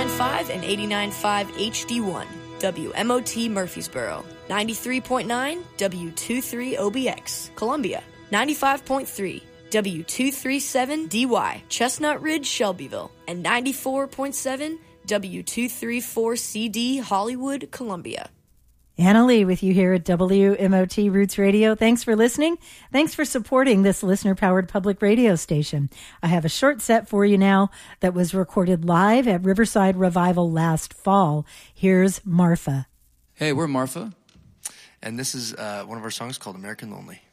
89.5 and 89.5 HD1, WMOT Murfreesboro. 93.9 W23OBX, Columbia. 95.3 W237DY, Chestnut Ridge, Shelbyville. And 94.7 W234CD, Hollywood, Columbia. Anna Lee with you here at WMOT Roots Radio. Thanks for listening. Thanks for supporting this listener-powered public radio station. I have a short set for you now that was recorded live at Riverside Revival last fall. Here's Marfa. Hey, we're Marfa, and this is one of our songs called American Lonely.